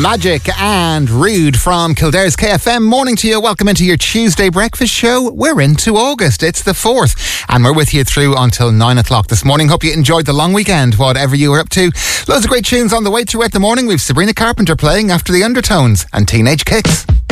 Magic and Rude from Kildare's KFM. Morning to you. Welcome into your Tuesday breakfast show. We're into August. It's the 4th and we're with you through until 9 o'clock this morning. Hope you enjoyed the long weekend, whatever you were up to. Loads of great tunes on the way throughout the morning. We've Sabrina Carpenter playing After the Undertones and Teenage Kicks.